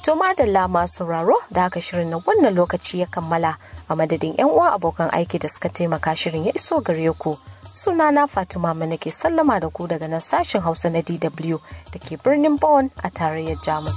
To madalla masu sauraro da haka shirin na wannan lokaci ya kammala a madadin 'yan uwa abokan aiki da suka taimaka shirin ya iso gare ku. Sunana Fatima Mana ke sallama da ku daga nan sashen Hausa na DW da ke birnin Bonn a tarayyar Jamus.